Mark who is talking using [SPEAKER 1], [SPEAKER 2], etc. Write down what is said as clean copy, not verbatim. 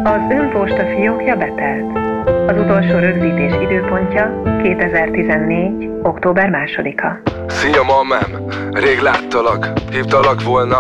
[SPEAKER 1] Az önposta fiókja betelt. Az utolsó rögzítés időpontja 2014. október 2-a.
[SPEAKER 2] Szia, mamám! Rég láttalak. Hívtalak volna